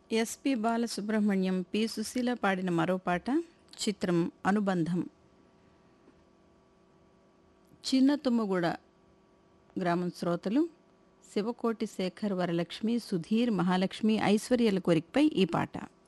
SP Balasubrahmanyam, P Susheela పాడిన మరో పాట. చిత్రం అనుబంధం. చిన్న తుమ్మగూడ గ్రామం శ్రోతలు శివకోటి శేఖర్, వరలక్ష్మి, సుధీర్, మహాలక్ష్మి, ఐశ్వర్యల కోరికపై ఈ పాట.